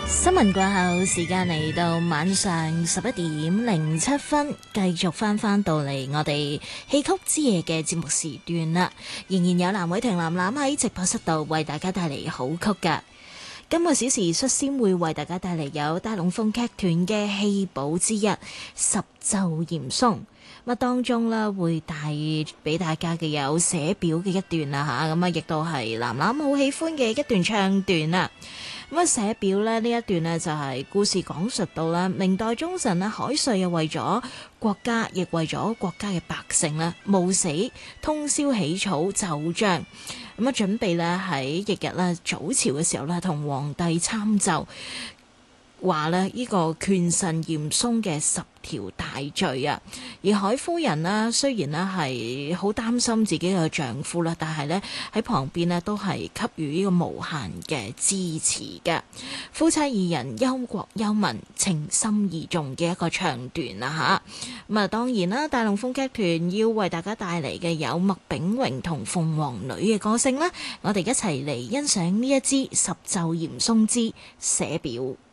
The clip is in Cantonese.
新聞過後，時間嚟到晚上11:07，繼續翻到嚟我哋戲曲之夜嘅節目時段啦。仍然有藍偉霆藍藍喺直播室度為大家帶嚟好曲噶。今個小時率先會為大家帶嚟有大龍鳳劇團嘅戲寶之一《十奏嚴嵩》。咁當中咧會帶俾大家嘅有寫表嘅一段啦吓，咁亦都係藍藍好喜歡嘅一段唱段啦。咁寫表咧呢一段呢，就係故事講述到啦，明代忠臣海瑞為咗國家，亦為咗國家嘅百姓咧，冒死通宵起草奏章，咁準備咧喺翌日咧早朝嘅時候咧同皇帝參奏。話咧呢個權臣嚴嵩嘅10條大罪啊，而海夫人呢，雖然呢係好擔心自己嘅丈夫啦，但係呢喺旁邊呢都係給予呢個無限嘅支持嘅。夫妻二人憂國憂民，情深意重嘅一個唱段啦吓。咁當然啦，大龍鳳劇團要為大家帶嚟嘅有麥炳榮同鳳凰女嘅歌聲啦，我哋一齊嚟欣賞呢一支《十奏嚴嵩之寫表》。